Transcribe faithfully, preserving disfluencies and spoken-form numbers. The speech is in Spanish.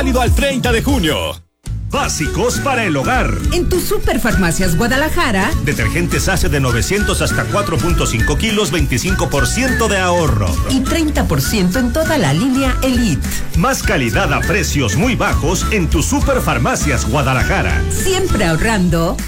Válido al treinta de junio. Básicos para el hogar. En tu Superfarmacias Guadalajara. Detergentes Ace de novecientos hasta cuatro punto cinco kilos, veinticinco por ciento de ahorro. Y treinta por ciento en toda la línea Elite. Más calidad a precios muy bajos en tu Superfarmacias Guadalajara. Siempre ahorrando.